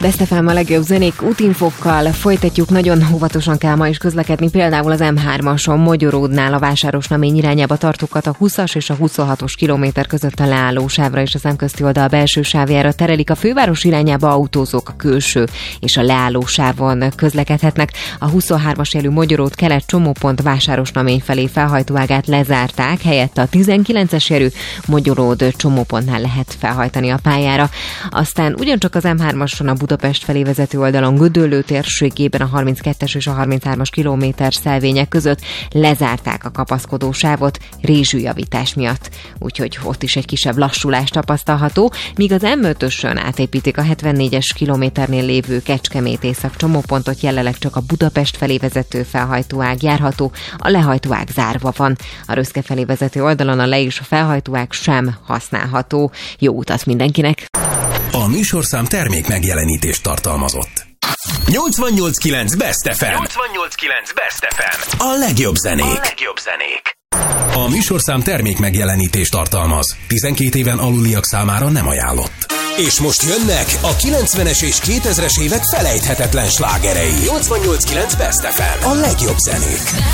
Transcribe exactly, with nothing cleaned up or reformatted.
Best ef em a legjobb zenék útinfokkal folytatjuk, nagyon óvatosan kell ma is közlekedni, például az em hármason Mogyoródnál a Vásárosnamény irányába tartókat a huszas és a huszonhatos kilométer között a leállósávra és a szemközti oldal belső sávjára terelik. A főváros irányába autózók a külső és a leállósávon közlekedhetnek. A huszonhármas jelű Mogyoród kelet csomópont Vásárosnamény felé felhajtóágát lezárták, helyette a tizenkilences jelű Mogyoród csomópontnál lehet felhajtani a pályára. Aztán ugyancsak az em hármason a Budapest felé vezető oldalon Gödöllő térségében a harminckettes és a harminchárom kilométer szelvények között lezárták a kapaszkodó sávot rézsűjavítás miatt, úgyhogy ott is egy kisebb lassulás tapasztalható, míg az em ötösön átépítik a hetvennégyes kilométernél lévő Kecskemét észak csomópontot, jelenleg csak a Budapest felé vezető felhajtóág járható, a lehajtóág zárva van. A Röszke felé vezető oldalon a le- és a felhajtóág sem használható. Jó utat mindenkinek! A műsorszám termék megjelenítést tartalmazott. nyolcvannyolc kilenc Best ef em. nyolcvannyolc kilenc Best ef em. A legjobb zenék. A legjobb zenék. A műsorszám termék megjelenítést tartalmaz. tizenkét éven aluliak számára nem ajánlott. És most jönnek a kilencvenes és kétezres évek felejthetetlen slágerei. nyolcvannyolc kilenc Best ef em. A legjobb zenék.